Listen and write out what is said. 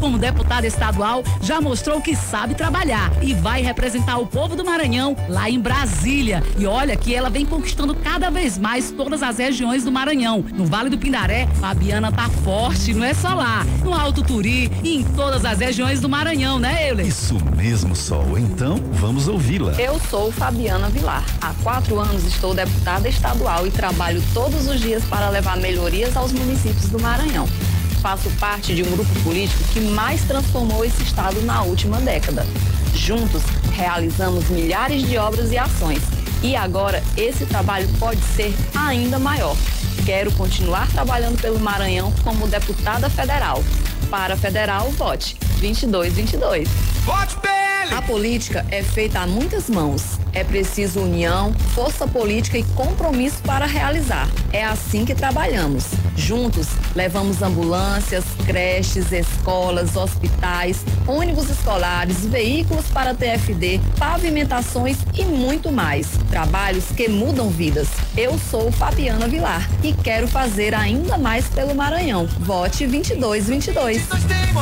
como deputada estadual, já mostrou que sabe trabalhar e vai representar o povo do Maranhão lá em Brasília. E olha que ela vem conquistando cada vez mais todas as regiões do Maranhão. No Vale do Pindaré, Fabiana tá forte, não é só lá, no Alto Turi e em todas as regiões do Maranhão, né, Euler? Isso mesmo, Sol. Então, vamos ouvi-la. Eu sou Fabiana Vilar. Há 4 anos estou deputada estadual e trabalho todos os dias para levar melhorias aos municípios do Maranhão. Faço parte de um grupo político que mais transformou esse estado na última década. Juntos, realizamos milhares de obras e ações. E agora, esse trabalho pode ser ainda maior. Quero continuar trabalhando pelo Maranhão como deputada federal. Para federal, vote 2222. Vote PL! A política é feita a muitas mãos. É preciso união, força política e compromisso para realizar. É assim que trabalhamos. Juntos, levamos ambulâncias, creches, escolas, hospitais, ônibus escolares, veículos para TFD, pavimentações e muito mais. Trabalhos que mudam vidas. Eu sou Fabiana Vilar e quero fazer ainda mais pelo Maranhão. Vote 2222.